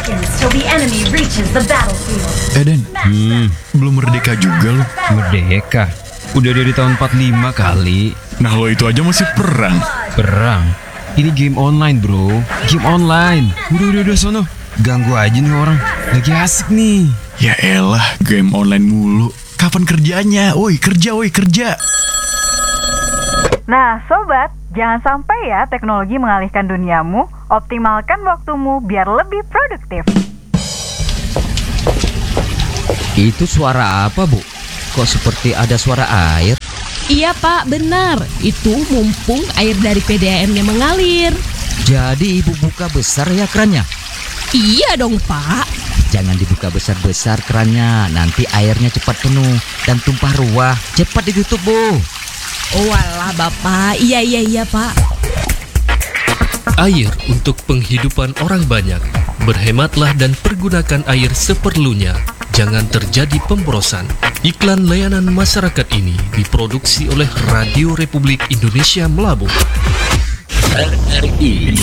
seconds till the enemy reaches the battlefield. Eden, belum merdeka juga lo. Merdeka? Udah dari tahun 45 kali. Nah lo itu aja masih perang. Perang? Ini game online bro. Game online. Udah sono. Ganggu aja nih orang. Lagi asik nih. Ya elah, game online mulu. Kapan kerjanya? Woi kerja. Nah, sobat, jangan sampai ya teknologi mengalihkan duniamu. Optimalkan waktumu biar lebih produktif. Itu suara apa, Bu? Kok seperti ada suara air? Iya Pak, benar. Itu mumpung air dari PDAM-nya mengalir. Jadi Ibu buka besar ya kerannya? Iya dong Pak. Jangan dibuka besar-besar kerannya, nanti airnya cepat penuh dan tumpah ruah. Cepat ditutup, Bu. Oh walah Bapak, iya Pak. Air untuk penghidupan orang banyak. Berhematlah dan pergunakan air seperlunya. Jangan terjadi pemborosan. Iklan layanan masyarakat ini diproduksi oleh Radio Republik Indonesia Melabuh. RRI